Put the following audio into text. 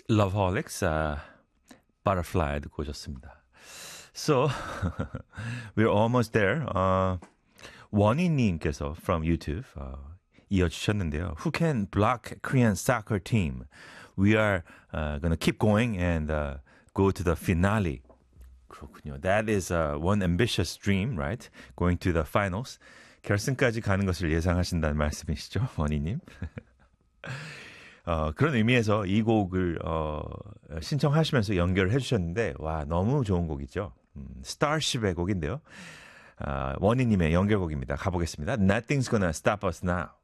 Loveholics, Butterfly 듣고 오셨습니다. So, we're almost there. 원희님께서 from YouTube 이어주셨는데요. Who can block Korean soccer team? We are gonna keep going and go to the finale. 그렇군요. That is one ambitious dream, right? Going to the finals. 결승까지 가는 것을 예상하신다는 말씀이시죠, 원희님? 그런 의미에서 이 곡을 신청하시면서 연결을 해주셨는데 와 너무 좋은 곡이죠. 스타쉽의 곡인데요. 원희님의 연결곡입니다. 가보겠습니다. Nothing's gonna stop us now.